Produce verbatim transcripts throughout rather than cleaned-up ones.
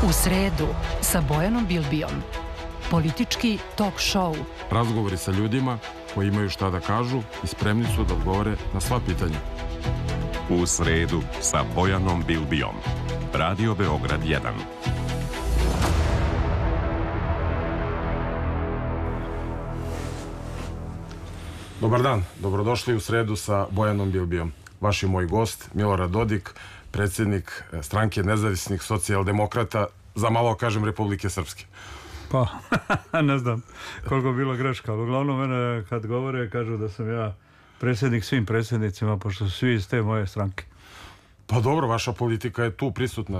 U sredu sa Bojanom Bilbijom. Politički talk show. Razgovori sa ljudima koji imaju šta da kažu i spremni su da odgovore na sva pitanja. U sredu sa Bojanom Bilbijom. Radio Beograd jedan. Dobar dan, dobrodošli u sredu sa Bojanom Bilbijom. Vaš i moj gost, Milorad Dodik, predsjednik stranke nezavisnih socijaldemokrata, za malo kažem Republike Srpske. Pa, ne znam koliko je bilo greška, ali uglavnom mene kad govore kažu da sam ja predsjednik svim predsjednicima, pošto su svi iz te moje stranke. Pa dobro, vaša politika je tu prisutna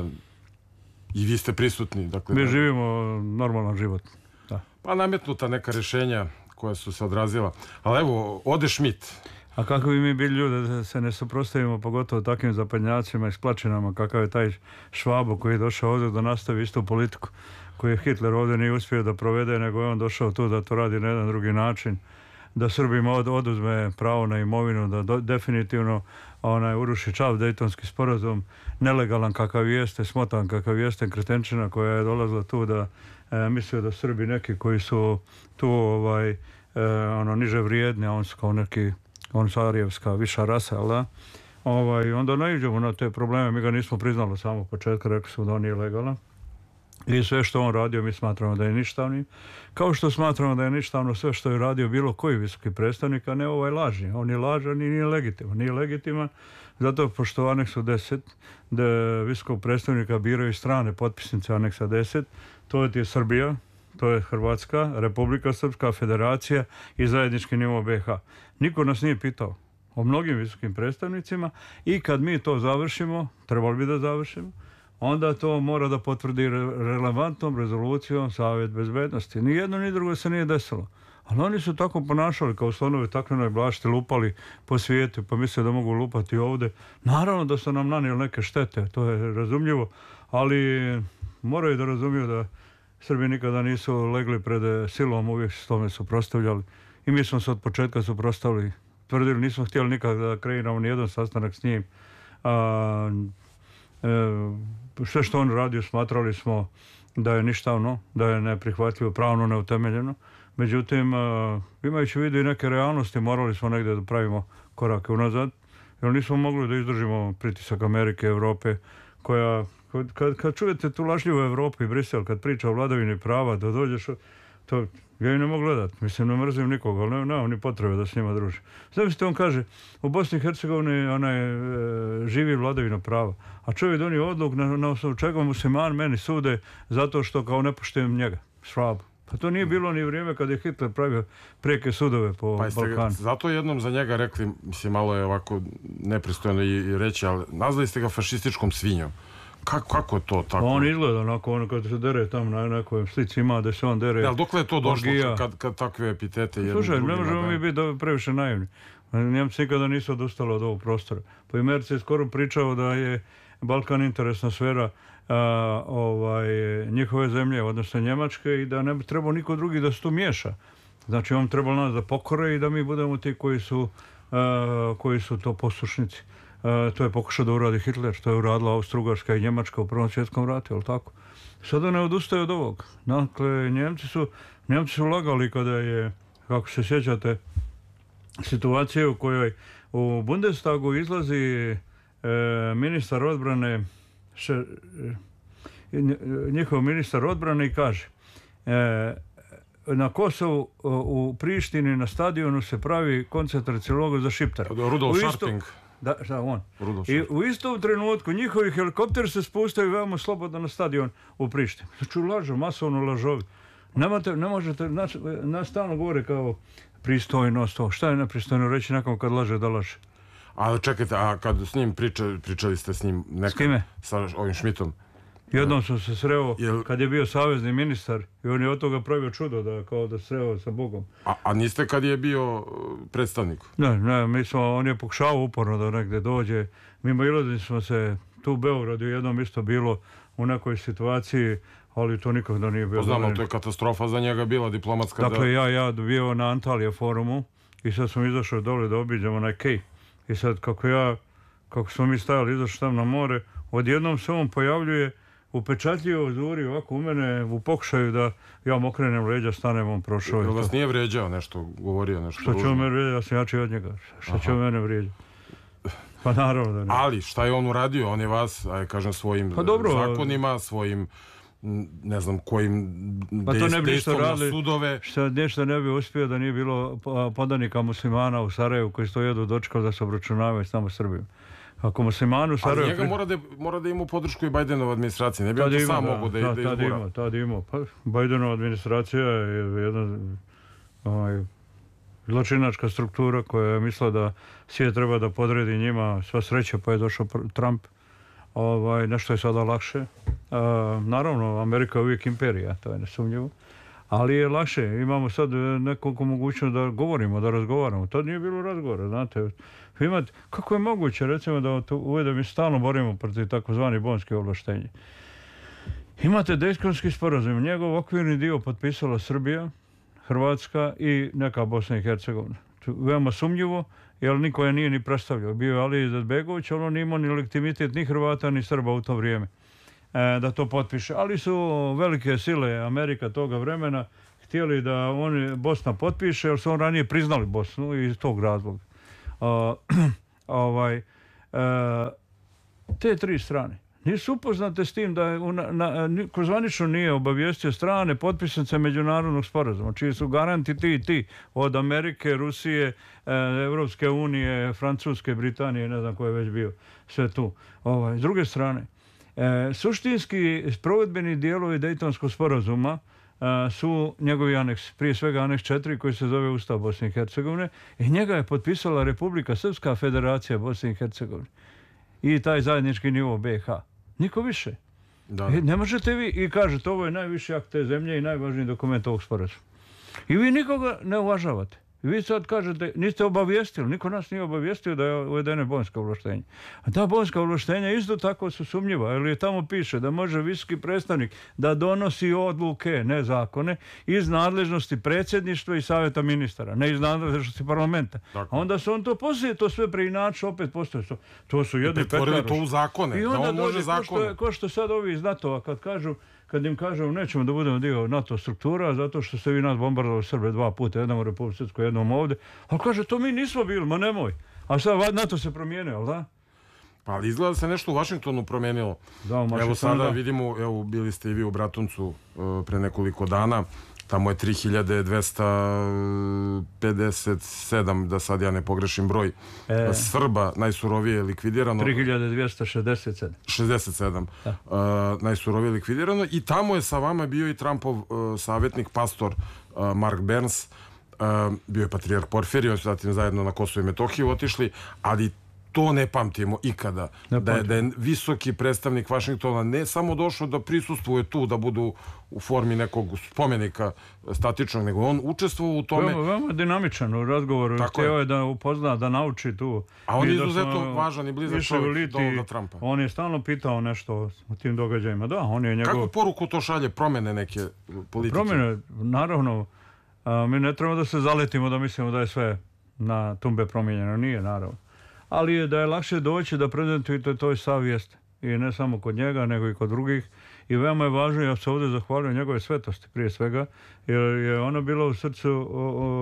i vi ste prisutni. Dakle, Mi da... živimo normalan život. Da. Pa nametnuta neka rješenja koja su se odrazila. Ali evo, ode Schmidt. A kako bi mi bili ljudi da se ne suprotstavimo, pogotovo takvim zapadnjacima i splačinama, kakav je taj Švabo koji je došao ovdje da nastavi istu politiku koju je Hitler ovdje nije uspio da provede, nego je on došao tu da to radi na jedan drugi način, da Srbima od, oduzme pravo na imovinu, da do, definitivno onaj, uruši čav Dejtonski sporazum, nelegalan kakav jeste, smotan kakav jeste, kretenčina koja je dolazila tu da e, mislio da Srbi neki koji su tu ovaj, e, ono, niže vrijedni, a on su kao neki on su arijevska viša rasa, ali da? Ovaj, onda naiđemo na te probleme, mi ga nismo priznali od samog početka, rekli smo da on nije legalan. I sve što on radio mi smatramo da je ništavni. Kao što smatramo da je ništavno sve što je radio bilo koji visoki predstavnik, a ne ovaj lažni. On je lažan i nije legitiman. Nije legitiman zato pošto aneksu deset da visokog predstavnika biraju strane potpisnice aneksa deset, to je Srbija, to je Hrvatska, Republika Srpska, Federacija i zajednički nivo B iH. Niko nas nije pitao o mnogim visokim predstavnicima i kad mi to završimo, trebali bi da završimo, onda to mora da potvrdi relevantnom rezolucijom Savjet bezbednosti. Ni jedno ni drugo se nije desilo. Ali oni su tako ponašali kao slonovi taklenoj blašti, lupali po svijetu, pa misle da mogu lupati ovdje. Naravno da su nam nanijeli neke štete, to je razumljivo, ali moraju da razumiju da Srbi nikada nisu legli pred silom, uvijek se tome suprotstavljali. I mi smo se od početka suprotstavili. Tvrdili, nismo htjeli nikada da kreiramo nijedan sastanak s njim. A, e, sve što on radio smatrali smo da je ništavno, da je neprihvatljivo, pravno neutemeljeno. Međutim, a, imajući u vidu i neke realnosti, morali smo negdje da pravimo korake unazad. Jer nismo mogli da izdržimo pritisak Amerike, Evrope, koja... Kad, kad čujete tu lažljivu Evropu i Brisel, kad priča o vladavini prava, da dođeš, to ja i ne mogu gledat. Mislim, ne mrzim nikoga, ali ne, nemam ni potrebe da s njima družim. Zamislite, on kaže, u Bosni i Hercegovini onaj, e, živi vladavina prava, a čovjek donio odluk na, na osnovu čega musliman meni sude zato što kao ne poštujem njega, Švabu. Pa to nije bilo ni vrijeme kad je Hitler pravio prijeke sudove po pa Balkanu. Zato jednom za njega rekli, mislim, malo je ovako nepristojno i, i reći, ali nazvali ste ga fašističkom svinjom. Kako, kako to tako? On izgleda onako, ono kad se dere tamo na nekoj slici ima da se on dere. Ja, dokle je to došlo orgija. kad, kad takve epitete jednim Slušaj, drugima? ne možemo da... mi biti previše naivni. Njemci nikada nisu odustali od ovog prostora. Pa i Merc je skoro pričao da je Balkan interesna sfera a, ovaj, njihove zemlje, odnosno Njemačke, i da ne bi trebao niko drugi da se tu miješa. Znači on trebalo nas da pokore i da mi budemo ti koji su, a, koji su to poslušnici. Uh, to je pokušao da uradi Hitler, to je uradila Austro-Ugarska i Njemačka u Prvom svjetskom ratu, je li tako? Sada ne odustaje od ovog. Dakle, Njemci su, Njemci su lagali kada je, kako se sjećate, situacija u kojoj u Bundestagu izlazi e, ministar odbrane, še, e, njihov ministar odbrane i kaže e, na Kosovu u Prištini na stadionu se pravi koncentracioni logor za Šiptare. Rudolf Scharping. Da, šta on. Rudolf. I u istom trenutku njihovi helikopteri se spustaju veoma slobodno na stadion u Prištini. Znači lažu, masovno lažovi. Nemate, ne možete, znači, nas stalno govore kao pristojnost, to. Šta je nepristojno reći nekom kad laže da laže? A čekajte, a kad s njim pričali, pričali ste s njim nekad? S kime? Sa ovim Schmidtom. Jednom sam se sreo Jel... kad je bio savezni ministar i on je od toga pravio čudo da kao da sreo sa Bogom. A, a niste kad je bio predstavnik? Ne, ne, mi smo, on je pokušao uporno da negdje dođe. Mimo ilazili smo se tu u Beogradu, jednom isto bilo u nekoj situaciji, ali to nikada nije bilo. Poznamo, to je katastrofa za njega bila diplomatska. Dakle, da... ja, ja bio na Antalija forumu i sad smo izašli dole da obiđemo na Kej. I sad kako ja, kako smo mi stajali, izašli tam na more, odjednom se on pojavljuje upečatljivo zuri ovako u mene u pokušaju da ja mu okrenem leđa, stanem, on prošao. Jel vas nije vrijeđao nešto, govorio nešto Što će on mene vrijeđati, ja sam jači od njega. Što će on mene vrijeđati? Pa naravno da ne. Ali šta je on uradio? On je vas, aj kažem, svojim pa dobro, zakonima, svojim ne znam kojim pa dejstvom na sudove. Što nešto ne bi uspio da nije bilo podanika muslimana u Sarajevu koji sto jedu dočekao da se obračunavaju s nama Srbijom. Ako muslimanu u Sarajevu... Ali njega mora da, mora da ima podršku i Bajdenova administracija. Ne bi on to sam mogu da, da, da izbora. Ima, tad ima. Pa Bajdenova administracija je jedna ovaj, zločinačka struktura koja je mislila da svijet treba da podredi njima. Sva sreća pa je došao Trump. Ovaj, nešto je sada lakše. A, naravno, Amerika je uvijek imperija, to je nesumnjivo. Ali je lakše. Imamo sad nekoliko mogućnost da govorimo, da razgovaramo. To nije bilo razgovora, znate. Imate, kako je moguće, recimo, da uvijek mi stalno borimo protiv takozvani bonskih ovlaštenja. Imate Dejtonski sporazum. Njegov okvirni dio potpisala Srbija, Hrvatska i neka Bosna i Hercegovina. Veoma sumnjivo, jer niko je nije ni predstavljao. Bio je Alija Izetbegović, ali on nije imao ni legitimitet ni Hrvata ni Srba u to vrijeme e, da to potpiše. Ali su velike sile Amerika toga vremena htjeli da on Bosna potpiše, jer su on ranije priznali Bosnu iz tog razloga. A, ovaj, a, te tri strane nisu upoznate s tim da je na, na, niko zvanično nije obavijestio strane potpisnice međunarodnog sporazuma, čiji su garanti ti i ti od Amerike, Rusije, Evropske unije, Francuske, Britanije, ne znam ko je već bio, sve tu. Ovaj, s druge strane, e, suštinski provedbeni dijelovi Dejtonskog sporazuma a, su njegovi aneks, prije svega aneks četiri koji se zove Ustav Bosne i Hercegovine i njega je potpisala Republika Srpska, Federacija Bosne i Hercegovine i taj zajednički nivo be ha. Niko više. Da. E, ne možete vi i kažete ovo je najviši akt te zemlje i najvažniji dokument ovog sporazuma. I vi nikoga ne uvažavate. Vi sad kažete, niste obavijestili, niko nas nije obavijestio da je uvedene bonska ovlaštenja. A ta bonska ovlaštenja isto tako su sumnjiva, jer je tamo piše da može visoki predstavnik da donosi odluke, ne zakone, iz nadležnosti predsjedništva i savjeta ministara, ne iz nadležnosti parlamenta. Tako. A onda se on to poslije, to sve preinače, opet postoje. To, to su jedni petkaroši. To u zakone, i onda da on može zakone. Ko što, ko što sad ovi iz NATO-a kad kažu, kad im kažemo nećemo da budemo dio NATO struktura zato što ste vi nas bombardovali Srbe dva puta, jednom u Republici Srpskoj, jednom ovdje. Ali kaže, to mi nismo bili, ma nemoj. A sad NATO se promijenio, ali da? Pa ali izgleda da se nešto u Vašingtonu promijenilo. Da, u evo sada da. vidimo, evo bili ste i vi u Bratuncu uh, pre nekoliko dana. Tamo je tri hiljade dvesta pedeset sedam, da sad ja ne pogrešim broj, e, Srba najsurovije likvidirano. tri hiljade dvesta šezdeset sedam. šezdeset sedam. Uh, najsurovije likvidirano. I tamo je sa vama bio i Trumpov uh, savjetnik, pastor uh, Mark Burns. Uh, bio je patrijarh Porfirije, zatim zajedno na Kosovo i Metohiju otišli, ali to ne pamtimo ikada. Ne da, je, da je visoki predstavnik Vašingtona ne samo došao da prisustvuje tu, da budu u formi nekog spomenika statičnog, nego on učestvovao u tome. Veoma, veoma dinamičan u razgovoru. Htio je da upozna, da nauči tu. A on je izuzetno važan i blizak čovjek Donalda Trumpa. On je stalno pitao nešto o tim događajima. Da, on je njegov... Kakvu poruku to šalje? Promjene neke politike? Promjene, naravno. A, mi ne trebamo da se zaletimo da mislimo da je sve na tumbe promijenjeno. Nije, naravno. Ali je da je lakše doći da prezentujete toj savijest. I ne samo kod njega, nego i kod drugih. I veoma je važno, ja se ovdje zahvaljujem njegove svetosti prije svega, jer je ona bila u srcu, u,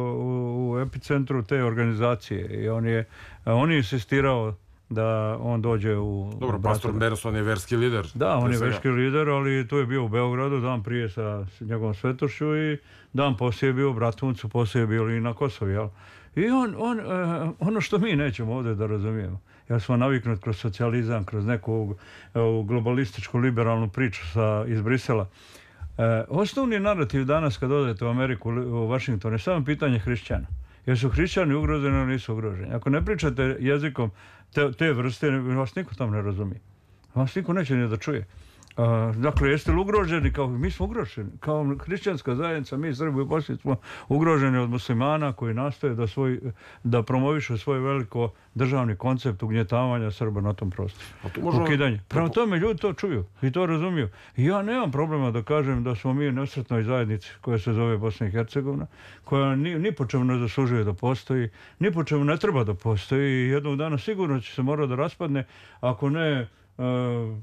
u, u epicentru te organizacije. I on je, on je insistirao da on dođe u... Dobro, pastor Burns, on je verski lider. Da, on je verski lider, ali tu je bio u Beogradu, dan prije sa njegovom svetošću i dan poslije je bio u Bratuncu, poslije je bio i na Kosovu, jel? I on, on, uh, ono što mi nećemo ovdje da razumijemo, jer smo naviknuti kroz socijalizam, kroz neku uh, globalističku liberalnu priču sa, iz Brisela. Uh, osnovni narativ danas kad odete u Ameriku, u Washington, je samo pitanje hrišćana. Jer su hrišćani ugroženi ili nisu ugroženi. Ako ne pričate jezikom te, te vrste, vas niko tam ne razumije. Vas niko neće ni da čuje. Uh, dakle, jeste li ugroženi? Kao, mi smo ugroženi. Kao hrišćanska zajednica, mi Srbi u Bosni smo ugroženi od muslimana koji nastoje da, svoj, da promovišu svoj veliko državni koncept ugnjetavanja Srba na tom prostoru. Ukidanje. Prema tome ljudi to čuju i to razumiju. I ja nemam problema da kažem da smo mi u nesretnoj zajednici koja se zove Bosna i Hercegovina, koja ni, ni po čemu ne zaslužuje da postoji, ni po čemu ne treba da postoji i jednog dana sigurno će se morati da raspadne, ako ne... Uh,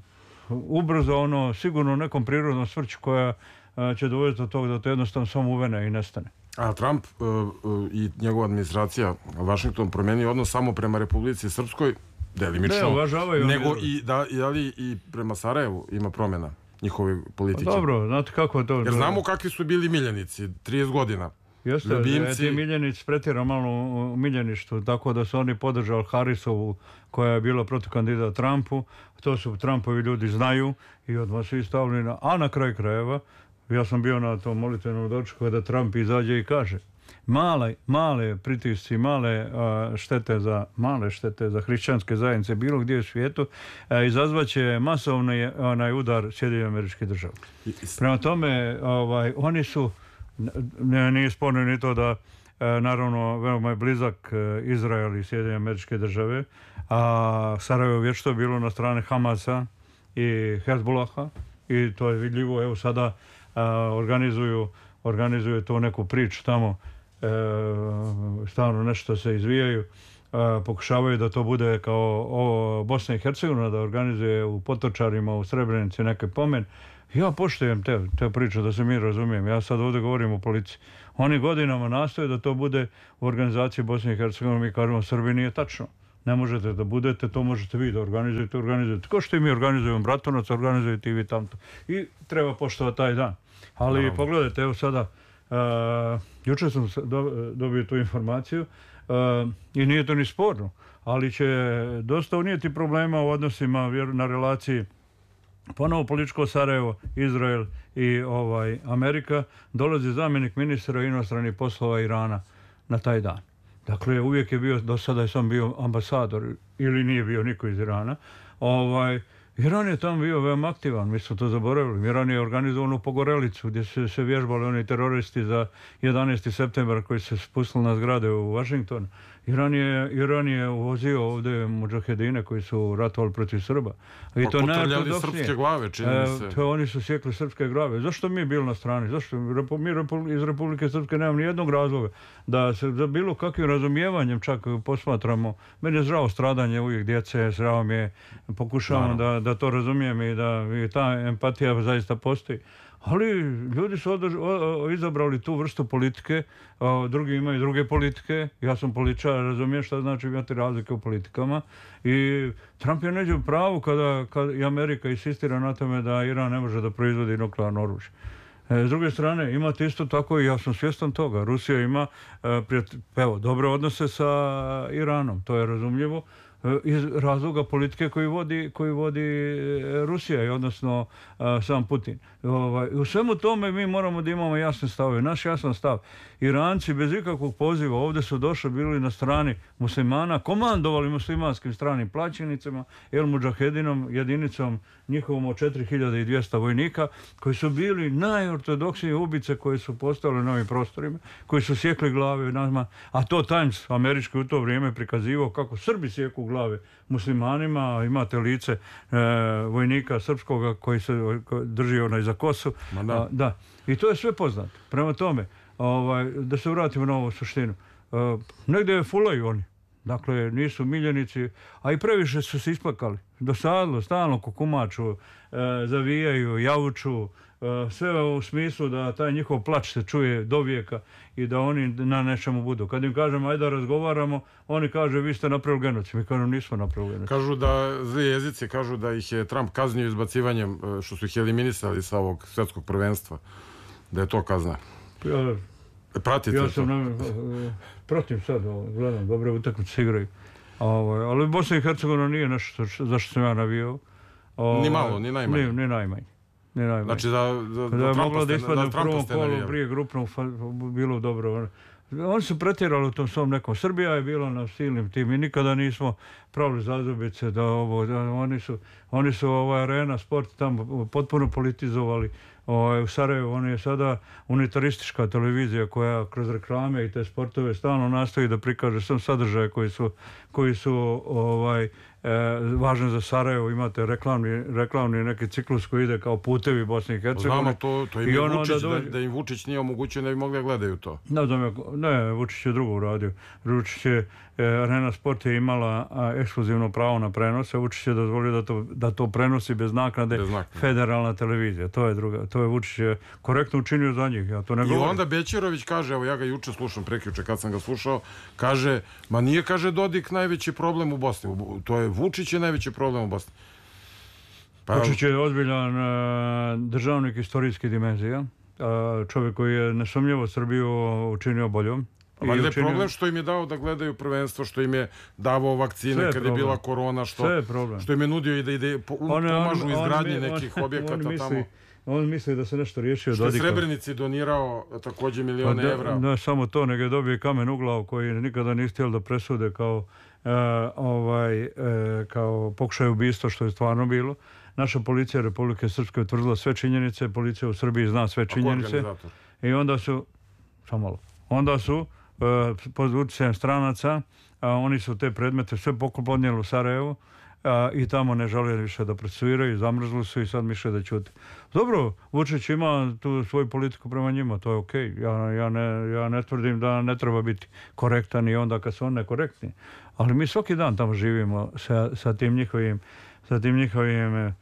ubrzo ono, sigurno u nekom prirodnom svrću koja a, će dovesti do toga da to jednostavno samo uvene i nestane. A Trump uh, uh, i njegova administracija, Washington, promenio odnos samo prema Republici Srpskoj, delimično, ne, uvažavaju nego oni... i, da, i, i prema Sarajevu ima promjena njihove politike. Pa dobro, znate kako je to... Jer znamo kakvi su bili miljenici, trideset godina. Jeste, ljubimci... ti miljenici pretjerano malo u miljeništu, tako da su oni podržali Harrisovu koja je bila protukandidat Trumpu. To su Trumpovi ljudi znaju i odmah svi stavili na... A na kraj krajeva, ja sam bio na tom molitvenom dočeku da Trump izađe i kaže male, male pritisci, male a, štete za male štete za hrišćanske zajednice bilo gdje u svijetu a, izazvaće masovni onaj udar Sjedinjenih Američkih Država. Prema tome, ovaj, oni su ne, nije sporno ni to da e, naravno veoma je blizak e, Izrael i Sjedinjene Američke Države, a Sarajevo je što bilo na strane Hamasa i Hezbolaha i to je vidljivo. Evo sada a, organizuju organizuju to neku priču tamo, e, stalno nešto se izvijaju, a, pokušavaju da to bude kao ovo Bosna i Hercegovina, da organizuje u Potočarima, u Srebrenici neke pomen. Ja poštujem te, te priče, da se mi razumijem. Ja sad ovdje govorim o policiji. Oni godinama nastoje da to bude u organizaciji Bosne i Hercegovine. Mi kažemo, Srbiji nije tačno. Ne možete da budete, to možete vi da organizujete, organizujete. Ko što i mi organizujemo Bratunac, organizujete i vi tamto. I treba poštovati taj dan. Ali no. Pogledajte, evo sada, uh, jučer sam do, dobio tu informaciju uh, i nije to ni sporno, ali će dosta unijeti problema u odnosima na relaciji ponovo političko Sarajevo, Izrael i ovaj Amerika. Dolazi zamjenik ministra inostranih poslova Irana na taj dan. Dakle, uvijek je bio, do sada je sam bio ambasador ili nije bio niko iz Irana. Ovaj, Iran je tamo bio veoma aktivan, mi smo to zaboravili. Iran je organizovan u Pogorelicu gdje su se vježbali oni teroristi za jedanaesti septembar koji se spustili na zgrade u Washington. Iran je, Iran je uvozio ovdje mudžahedine koji su ratovali protiv Srba. I pa to potrljali srpske glave, čini mi se. E, to oni su sjekli srpske glave. Zašto mi bili na strani? Zašto mi iz Republike Srpske nemamo ni jednog razloga da se za bilo kakvim razumijevanjem čak posmatramo. Meni je zdravo stradanje uvijek djece, zdravo mi je, pokušavam da, da to razumijem i da i ta empatija zaista postoji. Ali ljudi su održ, o, o, izabrali tu vrstu politike, o, drugi imaju druge politike. Ja sam političar, razumijem šta znači imati razlike u politikama. I Trump je neđe u pravu kada, kada i Amerika insistira na tome da Iran ne može da proizvodi nuklearno oružje. E, s druge strane, imate isto tako i ja sam svjestan toga. Rusija ima e, prijat, evo, dobre odnose sa Iranom, to je razumljivo. Iz razloga politike koji vodi, koji vodi Rusija i odnosno a, sam Putin. Ovaj, u svemu tome mi moramo da imamo jasne stavove. Naš jasan stav. Iranci bez ikakvog poziva ovdje su došli, bili na strani muslimana, komandovali muslimanskim stranim plaćenicama, El Mudžahedinom, jedinicom njihovom od četiri hiljade dvjesto vojnika, koji su bili najortodoksnije ubice koje su postale na ovim prostorima, koji su sjekli glave nama, a to Times američki u to vrijeme prikazivao kako Srbi sjeku glave muslimanima, imate lice e, vojnika srpskoga koji se koji drži onaj za kosu. Da. A, da. I to je sve poznato. Prema tome, ovaj, da se vratimo na ovu suštinu. E, negdje fulaju oni. Dakle, nisu miljenici, a i previše su se isplakali. Dosadlo, stalno kukumaču, e, zavijaju, javuču, e, sve u smislu da taj njihov plač se čuje do vijeka i da oni na nečemu budu. Kad im kažemo, ajde da razgovaramo, oni kažu, vi ste napravili genocid. Mi kažemo, nismo napravili genocid. Kažu da, zli jezici kažu da ih je Trump kaznio izbacivanjem, što su ih eliminisali sa ovog svjetskog prvenstva. Da je to kazna. Ja, Pratite ja to? sam na, protiv sad, gledam, dobre utakmice igraju. Ovaj, ali Bosna i Hercegovina nije nešto zašto sam ja navijao. Ovaj, ni malo, ni najmanje. Ni, ni najmanje. Ni najmanje. Znači da, da, da, da je Trumpa mogla da ste, ispadne da u prvom kolu navijali. prije grupnog, bilo dobro. Oni su pretjerali u tom svom nekom. Srbija je bila na silnim tim i nikada nismo pravili zazubice da ovo, da oni su, oni su ovaj arena, sport tamo potpuno politizovali. ovaj, u Sarajevu. On je sada unitaristička televizija koja kroz reklame i te sportove stalno nastoji da prikaže sam sadržaje koji su, koji su ovaj, E, važno za Sarajevo. Imate reklamni, reklamni neki ciklus koji ide kao putevi Bosne i Hercegovine. Znamo to, to im je Vučić, da, da im Vučić nije omogućio, ne bi mogli da gledaju to. Ne znam, ne, Vučić je drugo uradio. Vučić je, e, Arena Sport je imala a, ekskluzivno pravo na prenose, Vučić je dozvolio da to, da to prenosi bez naknade, bez naknade federalna televizija. To je druga, to je Vučić je korektno učinio za njih, ja to ne govorim. I onda Bećerović kaže, evo ja ga juče slušam, prekjuče kad sam ga slušao, kaže, ma nije, kaže, Dodik najveći problem u Bosni, to je Vučić je najveći problem u Bosni. Pa... Vučić je ozbiljan uh, državnik istorijske dimenzije, uh, čovjek koji je nesumnjivo Srbiju učinio boljom. Ali je učinio... problem što im je dao da gledaju prvenstvo, što im je davao vakcine kad je bila korona, što, je što im je nudio i da ide, po, on, pomažu on, izgradnji on, nekih on, objekata on misli, tamo. On misli da se nešto riješio što Dodika. Što je Srebrenici donirao također milijone pa da, evra. Ne samo to, nego je dobio kamen u glavu koji nikada nije htjeli da presude kao Uh, ovaj, uh, kao pokušaj ubistva, što je stvarno bilo. Naša policija Republike Srpske utvrdila sve činjenice, policija u Srbiji zna sve činjenice. I onda su, samo malo, onda su uh, pod utjecajem stranaca, uh, oni su te predmete sve podnijeli u Sarajevu, a, i tamo ne žele više da procesuiraju, zamrzli su i sad misle da ćute. Dobro, Vučić ima tu svoju politiku prema njima, to je okej. Okay. Ja, ja, ne, ja ne tvrdim da ne treba biti korektan i onda kad su on nekorektni. Ali mi svaki dan tamo živimo sa, sa tim njihovim, sa tim njihovim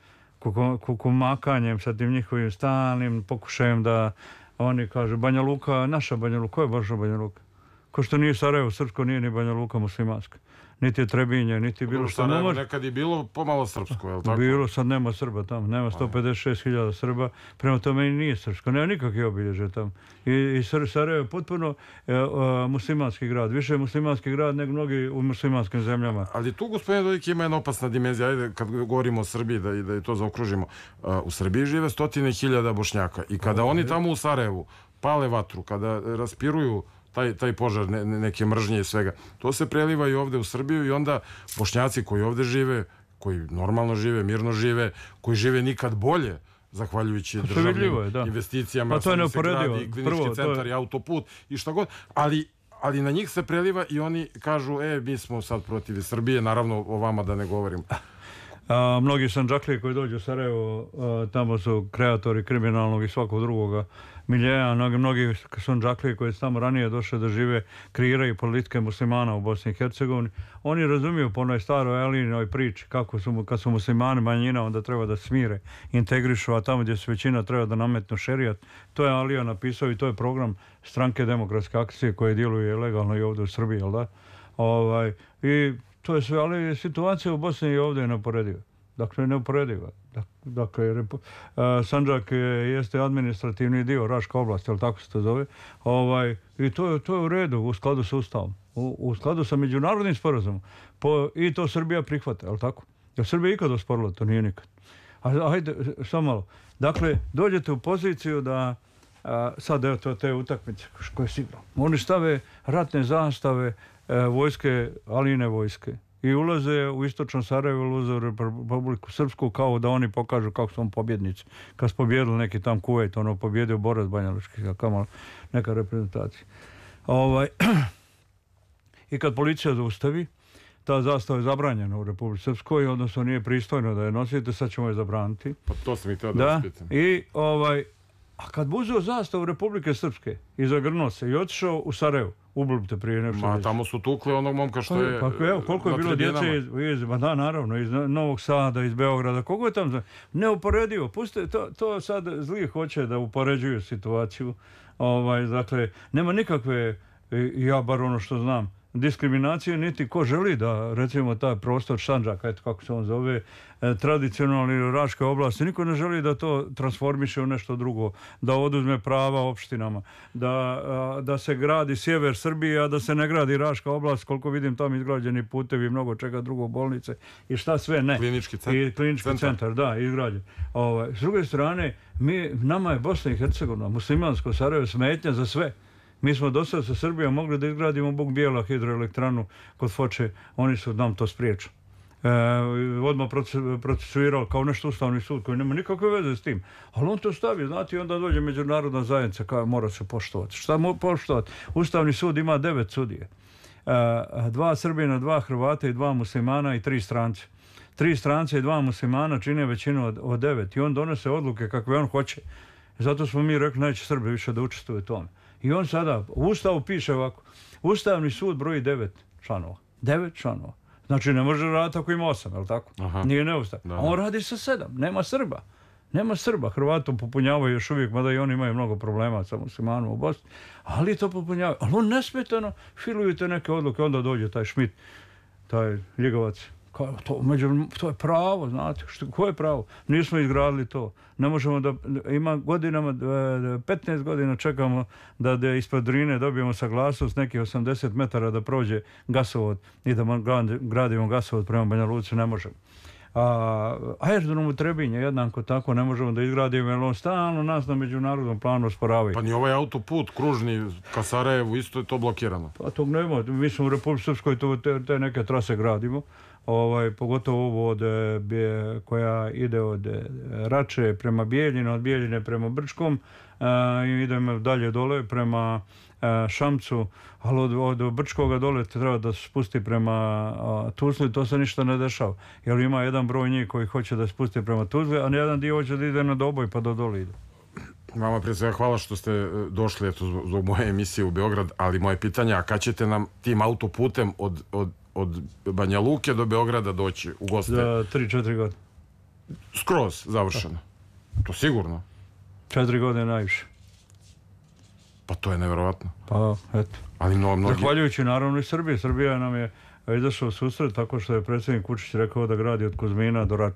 kukumakanjem, sa tim njihovim stalnim pokušajem da oni kažu Banja Luka, naša Banja Luka, ko je baš Banja Luka? Ko što nije Sarajevo srpsko, nije ni Banja Luka muslimanska. Niti je Trebinje, niti je bilo što. Sarajevo nekad je bilo pomalo srpsko, je li tako? Bilo, sad nema Srba tamo, nema sto pedeset šest hiljada Srba, prema tome i nije srpsko, nema nikakve obilježje tamo. I, i Sarajevo je potpuno e, a, muslimanski grad, više je muslimanski grad nego mnogi u muslimanskim zemljama. Ali tu, gospodine Dodik, ima jedna opasna dimenzija, ajde kad govorimo o Srbiji, da, da je to zaokružimo. A, u Srbiji žive stotine hiljada Bošnjaka i kada oni tamo u Sarajevu pale vatru, kada raspiruju Taj, taj požar ne, neke mržnje i svega. To se preliva i ovde u Srbiju i onda Bošnjaci koji ovde žive, koji normalno žive, mirno žive, koji žive nikad bolje, zahvaljujući državnim je, da. investicijama, pa to je se gradi klinički Prvo, centar je... i autoput i šta god, ali, ali na njih se preliva i oni kažu, e, mi smo sad protiv Srbije, naravno o vama da ne govorim. A, mnogi Sandžaklije koji dođu u Sarajevo, a, tamo su kreatori kriminalnog i svakog drugoga miljeja, mnogi, mnogi Sandžaklije koji su tamo ranije došli da žive, kreiraju politike muslimana u Bosni i Hercegovini. Oni razumiju po onoj staroj Alinoj priči kako su, kad su muslimani manjina, onda treba da smire, integrišu, a tamo gdje su većina treba da nametnu šerijat. To je Alija napisao i to je program Stranke demokratske akcije koje djeluje legalno i ovdje u Srbiji, jel da? Ovaj, i to je sve, ali situacija u Bosni i ovdje je neuporediva. Dakle, neuporediva. Dakle, repu, a, Sandžak je, jeste administrativni dio, Raška oblast, jel tako se to zove, ovaj, i to, to je u redu, u skladu sa Ustavom, u, u skladu sa međunarodnim sporazumom. Po, I to Srbija prihvata, jel tako? Jel Srbija ikad osporila? To nije nikad. A, ajde, samo malo. Dakle, dođete u poziciju da, a, sad evo to te utakmice koje si igrao, oni stave ratne zastave e, vojske, Aline vojske, i ulaze u istočno Sarajevo, ulaze u Republiku Srpsku kao da oni pokažu kako su on pobjednici. Kad su pobjedili neki tam Kuvejt, ono pobjedio Borac Banjalučki, kao neka reprezentacija. Ovaj, I kad policija zaustavi, ta zastava je zabranjena u Republici Srpskoj, odnosno nije pristojno da je nosite, sad ćemo je zabraniti. Pa to sam i teo da vas pitam. I ovaj, a kad bi uzeo zastavu Republike Srpske i zagrnuo se i otišao u Sarajevo, ublbite prije nešto. Ma, tamo su tukli onog momka što je... Pa, evo, koliko je bilo djece iz, iz, ba da, naravno, iz Novog Sada, iz Beograda, koliko je tamo... Neuporedivo, puste, to, to sad zli hoće da upoređuju situaciju. Ovaj, dakle, nema nikakve, ja bar ono što znam, diskriminacije, niti ko želi da, recimo, taj prostor Sandžaka, eto kako se on zove, e, tradicionalni Raške oblasti, niko ne želi da to transformiše u nešto drugo, da oduzme prava opštinama, da, a, da se gradi sjever Srbije, a da se ne gradi Raška oblast, koliko vidim tamo izgrađeni putevi, mnogo čega drugo, bolnice i šta sve ne. Klinički centar. I klinički centar, centar da, izgrađen. Ovaj, s druge strane, mi, nama je Bosna i Hercegovina, muslimansko Sarajevo, smetnja za sve. Mi smo do sada sa Srbijom mogli da izgradimo Bog Bijela hidroelektranu kod Foče, oni su nam to spriječili. E, odmah procesuirao kao nešto Ustavni sud koji nema nikakve veze s tim. Ali on to stavi, znate, i onda dođe međunarodna zajednica kao mora se poštovati. Šta mora poštovati? Ustavni sud ima devet sudije. E, dva Srbina, dva Hrvata i dva muslimana i tri strance. Tri strance i dva muslimana čine većinu od, od devet i on donese odluke kakve on hoće. Zato smo mi rekli neće Srbi više da učestvuju u tome. I on sada u Ustavu piše ovako. Ustavni sud broji devet članova. Devet članova. Znači ne može raditi ako ima osam, je li tako? Aha. Nije neustav. Da. On radi sa sedam. Nema Srba. Nema Srba. Hrvati popunjavaju još uvijek, mada i oni imaju mnogo problema sa muslimanom u Bosni. Ali to popunjavaju. Ali on nesmetano filuju te neke odluke. Onda dođe taj Šmit, taj Ljigovac. To, među, to je pravo, znate. Što, koje je pravo? Nismo izgradili to. Ne možemo da... Ima godinama, petnaest godina čekamo da, da ispod Drine dobijemo saglasnost nekih osamdeset metara da prođe gasovod i da gradimo gasovod prema Banja Luci. Ne možemo. A aerodrom u Trebinje jednako tako ne možemo da izgradimo jer on stalno nas na međunarodnom planu osporavaju. Pa ni ovaj autoput kružni ka Sarajevu isto je to blokirano. Pa tog nema. Mi smo u Republici Srpskoj to, te, te neke trase gradimo. Ovaj, pogotovo ovo od, bje, koja ide od Rače prema Bijeljinu, od Bijeljine prema Brčkom a, i idemo dalje dole prema a, Šamcu, ali od, od Brčkoga dole treba da se spusti prema a, Tuzli, to se ništa ne dešava. Jer ima jedan broj njih koji hoće da spusti prema Tuzli, a jedan dio hoće da ide na Doboj pa do dole ide. Vama prije svega hvala što ste došli eto, zbog, zbog moje emisije u Beograd, ali moje pitanje, a kad ćete nam tim autoputem od, od od Banja Luke do Beograda doći u goste? Za tri četiri godine. Skroz završeno? Da. To sigurno? Četiri godine najviše. Pa to je nevjerovatno. Pa, eto. Ali mnogo, mnogi... Zahvaljujući naravno i Srbije. Srbija nam je izašao u susret tako što je predsjednik Vučić rekao da gradi od Kuzmina do Rače.